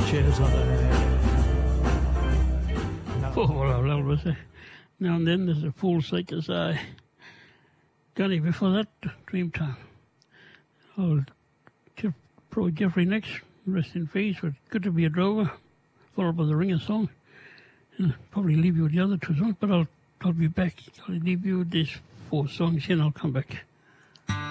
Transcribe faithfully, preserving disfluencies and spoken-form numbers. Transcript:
chairs like that. No. Oh, well, I'll always say. Now and then there's a fool seeker's eye. Gunny, before that, Dreamtime. Oh, Jeff, probably Jeffrey next, rest in peace, but good to be a drover, followed by the Ringer song. And I'll probably leave you with the other two songs, but I'll, I'll be back. I'll leave you with these four songs, and I'll come back.